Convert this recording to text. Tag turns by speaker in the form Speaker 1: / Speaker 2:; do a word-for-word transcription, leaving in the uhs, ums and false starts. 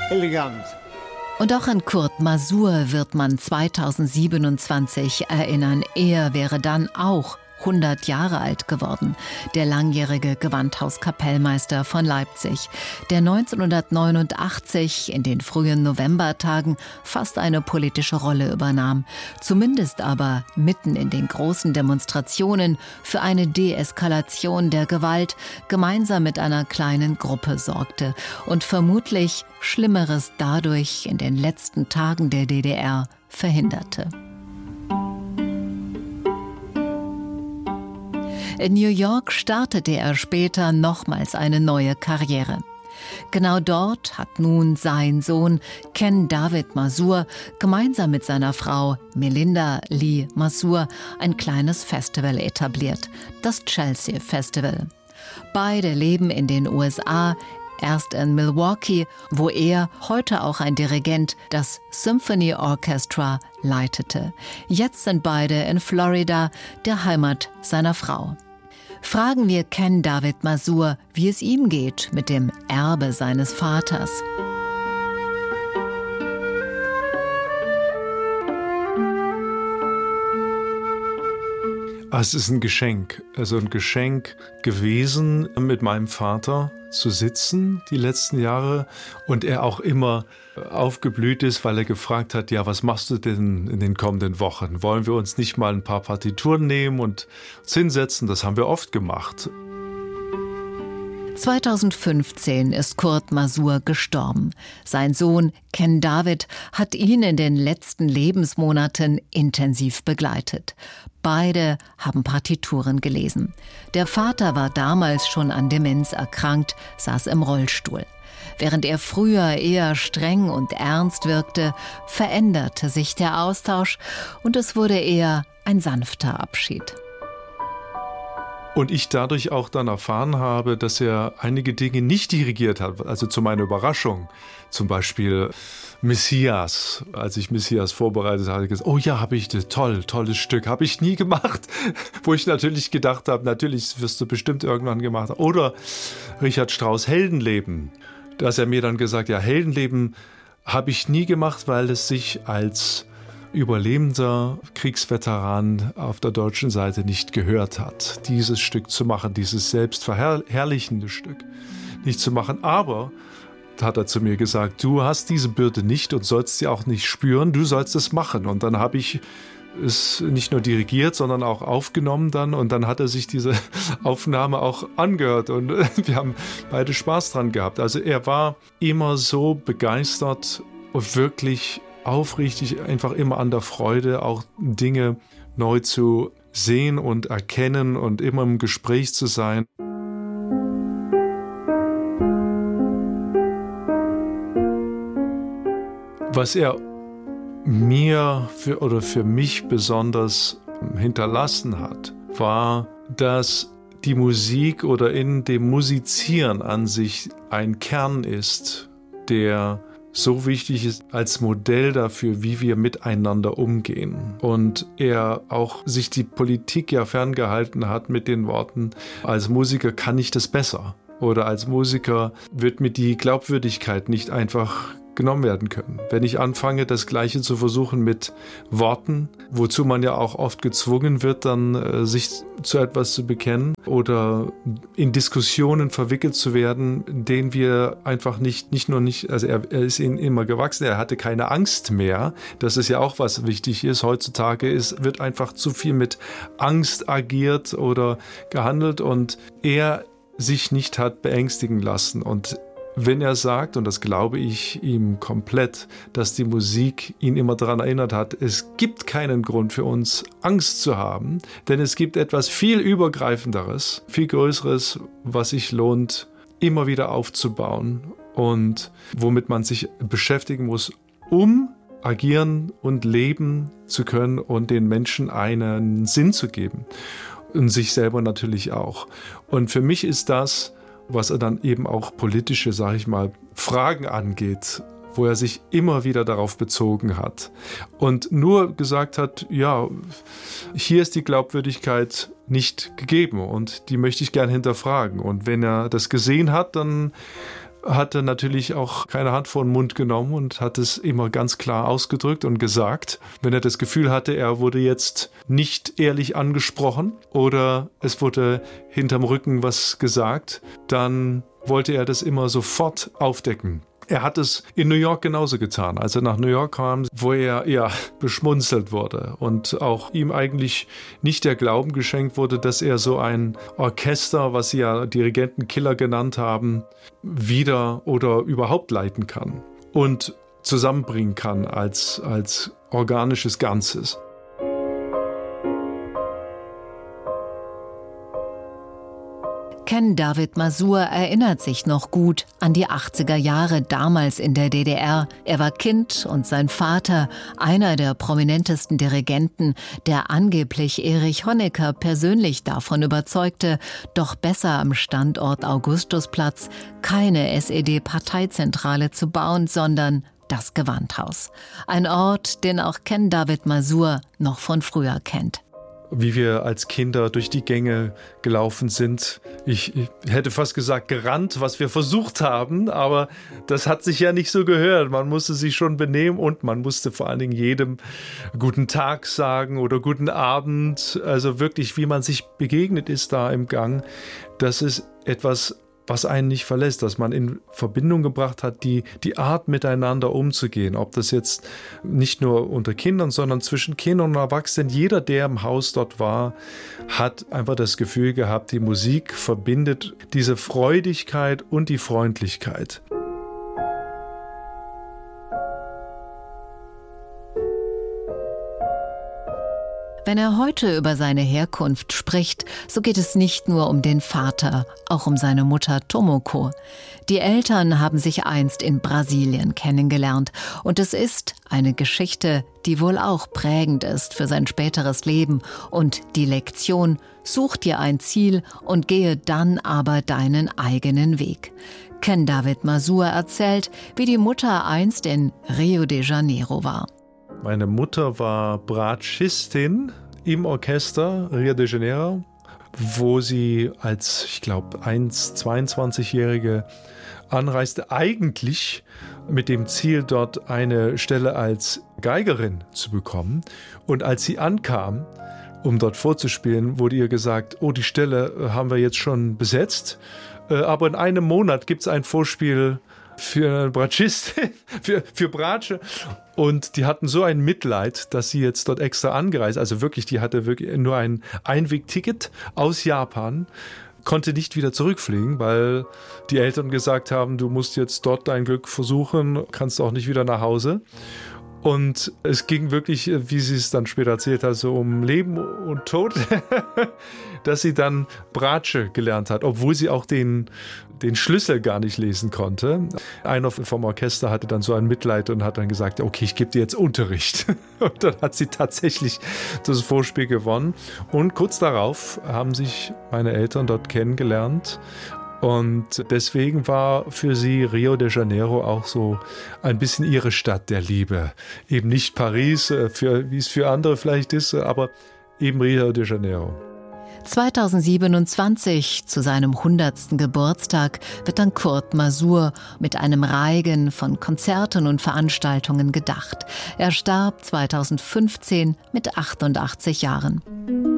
Speaker 1: elegant.
Speaker 2: Und auch an Kurt Masur wird man zweitausendsiebenundzwanzig erinnern. Er wäre dann auch hundert Jahre alt geworden, der langjährige Gewandhauskapellmeister von Leipzig, der neunzehnhundertneunundachtzig in den frühen Novembertagen fast eine politische Rolle übernahm, zumindest aber mitten in den großen Demonstrationen für eine Deeskalation der Gewalt gemeinsam mit einer kleinen Gruppe sorgte und vermutlich Schlimmeres dadurch in den letzten Tagen der D D R verhinderte. In New York startete er später nochmals eine neue Karriere. Genau dort hat nun sein Sohn Ken David Masur gemeinsam mit seiner Frau Melinda Lee Masur ein kleines Festival etabliert, das Chelsea Festival. Beide leben in den U S A, erst in Milwaukee, wo er, heute auch ein Dirigent, das Symphony Orchestra leitete. Jetzt sind beide in Florida, der Heimat seiner Frau. Fragen wir Ken David Masur, wie es ihm geht mit dem Erbe seines Vaters.
Speaker 3: Es ist ein Geschenk, also ein Geschenk gewesen, mit meinem Vater zu sitzen die letzten Jahre und er auch immer aufgeblüht ist, weil er gefragt hat, ja, was machst du denn in den kommenden Wochen? Wollen wir uns nicht mal ein paar Partituren nehmen und uns hinsetzen? Das haben wir oft gemacht.
Speaker 2: zweitausendfünfzehn ist Kurt Masur gestorben. Sein Sohn Ken David hat ihn in den letzten Lebensmonaten intensiv begleitet. Beide haben Partituren gelesen. Der Vater war damals schon an Demenz erkrankt, saß im Rollstuhl. Während er früher eher streng und ernst wirkte, veränderte sich der Austausch und es wurde eher ein sanfter Abschied.
Speaker 3: Und ich dadurch auch dann erfahren habe, dass er einige Dinge nicht dirigiert hat, also zu meiner Überraschung. Zum Beispiel Messias. Als ich Messias vorbereitet habe, habe ich gesagt, oh ja, habe ich das, toll, tolles Stück, habe ich nie gemacht. Wo ich natürlich gedacht habe, natürlich wirst du bestimmt irgendwann gemacht haben. Oder Richard Strauss Heldenleben. Dass er mir dann gesagt, ja, Heldenleben habe ich nie gemacht, weil es sich als überlebender Kriegsveteran auf der deutschen Seite nicht gehört hat, dieses Stück zu machen, dieses selbstverherrlichende Stück nicht zu machen. Aber, hat er zu mir gesagt, du hast diese Bürde nicht und sollst sie auch nicht spüren, du sollst es machen. Und dann habe ich es nicht nur dirigiert, sondern auch aufgenommen dann und dann hat er sich diese Aufnahme auch angehört und wir haben beide Spaß dran gehabt. Also er war immer so begeistert und wirklich aufrichtig, einfach immer an der Freude, auch Dinge neu zu sehen und erkennen und immer im Gespräch zu sein. Was er mir für, oder für mich besonders hinterlassen hat, war, dass die Musik oder in dem Musizieren an sich ein Kern ist, der so wichtig ist als Modell dafür, wie wir miteinander umgehen. Und er auch sich die Politik ja ferngehalten hat mit den Worten, als Musiker kann ich das besser. Oder als Musiker wird mir die Glaubwürdigkeit nicht einfach genommen werden können. Wenn ich anfange, das Gleiche zu versuchen mit Worten, wozu man ja auch oft gezwungen wird, dann äh, sich zu etwas zu bekennen oder in Diskussionen verwickelt zu werden, denen wir einfach nicht, nicht nur nicht, also er, er ist ihnen immer gewachsen, er hatte keine Angst mehr. Das ist ja auch was wichtig ist. Heutzutage ist, wird einfach zu viel mit Angst agiert oder gehandelt und er sich nicht hat beängstigen lassen. Und wenn er sagt, und das glaube ich ihm komplett, dass die Musik ihn immer daran erinnert hat, es gibt keinen Grund für uns Angst zu haben, denn es gibt etwas viel Übergreifenderes, viel Größeres, was sich lohnt, immer wieder aufzubauen und womit man sich beschäftigen muss, um agieren und leben zu können und den Menschen einen Sinn zu geben und sich selber natürlich auch. Und für mich ist das, was er dann eben auch politische, sage ich mal, Fragen angeht, wo er sich immer wieder darauf bezogen hat und nur gesagt hat, ja, hier ist die Glaubwürdigkeit nicht gegeben und die möchte ich gern hinterfragen. Und wenn er das gesehen hat, dann hatte natürlich auch keine Hand vor den Mund genommen und hat es immer ganz klar ausgedrückt und gesagt. Wenn er das Gefühl hatte, er wurde jetzt nicht ehrlich angesprochen oder es wurde hinterm Rücken was gesagt, dann wollte er das immer sofort aufdecken. Er hat es in New York genauso getan, als er nach New York kam, wo er ja beschmunzelt wurde und auch ihm eigentlich nicht der Glauben geschenkt wurde, dass er so ein Orchester, was sie ja Dirigentenkiller genannt haben, wieder oder überhaupt leiten kann und zusammenbringen kann als, als organisches Ganzes.
Speaker 2: Ken David Mazur erinnert sich noch gut an die achtziger Jahre damals in der D D R. Er war Kind und sein Vater, einer der prominentesten Dirigenten, der angeblich Erich Honecker persönlich davon überzeugte, doch besser am Standort Augustusplatz keine S E D-Parteizentrale zu bauen, sondern das Gewandhaus. Ein Ort, den auch Ken David Mazur noch von früher kennt.
Speaker 3: Wie wir als Kinder durch die Gänge gelaufen sind. Ich, ich hätte fast gesagt gerannt, was wir versucht haben, aber das hat sich ja nicht so gehört. Man musste sich schon benehmen und man musste vor allen Dingen jedem guten Tag sagen oder guten Abend. Also wirklich, wie man sich begegnet ist da im Gang. Das ist etwas, was einen nicht verlässt, dass man in Verbindung gebracht hat, die, die Art miteinander umzugehen. Ob das jetzt nicht nur unter Kindern, sondern zwischen Kindern und Erwachsenen. Jeder, der im Haus dort war, hat einfach das Gefühl gehabt, die Musik verbindet diese Freudigkeit und die Freundlichkeit.
Speaker 2: Wenn er heute über seine Herkunft spricht, so geht es nicht nur um den Vater, auch um seine Mutter Tomoko. Die Eltern haben sich einst in Brasilien kennengelernt und es ist eine Geschichte, die wohl auch prägend ist für sein späteres Leben und die Lektion: Such dir ein Ziel und gehe dann aber deinen eigenen Weg. Ken David Mazur erzählt, wie die Mutter einst in Rio de Janeiro war.
Speaker 3: Meine Mutter war Bratschistin im Orchester Rio de Janeiro, wo sie als, ich glaube, zweiundzwanzigjährige anreiste, eigentlich mit dem Ziel, dort eine Stelle als Geigerin zu bekommen. Und als sie ankam, um dort vorzuspielen, wurde ihr gesagt, oh, die Stelle haben wir jetzt schon besetzt, aber in einem Monat gibt es ein Vorspiel für Bratschistin, für, für Bratsche. Und die hatten so ein Mitleid, dass sie jetzt dort extra angereist, also wirklich, die hatte wirklich nur ein Einwegticket aus Japan, konnte nicht wieder zurückfliegen, weil die Eltern gesagt haben, du musst jetzt dort dein Glück versuchen, kannst auch nicht wieder nach Hause. Und es ging wirklich, wie sie es dann später erzählt hat, so um Leben und Tod, dass sie dann Bratsche gelernt hat, obwohl sie auch den, den Schlüssel gar nicht lesen konnte. Einer vom Orchester hatte dann so ein Mitleid und hat dann gesagt, okay, ich gebe dir jetzt Unterricht. Und dann hat sie tatsächlich das Vorspiel gewonnen. Und kurz darauf haben sich meine Eltern dort kennengelernt. Und deswegen war für sie Rio de Janeiro auch so ein bisschen ihre Stadt der Liebe. Eben nicht Paris, für, wie es für andere vielleicht ist, aber eben Rio de Janeiro.
Speaker 2: zweitausendsiebenundzwanzig, zu seinem hundertsten Geburtstag, wird an Kurt Masur mit einem Reigen von Konzerten und Veranstaltungen gedacht. Er starb zweitausendfünfzehn mit achtundachtzig Jahren.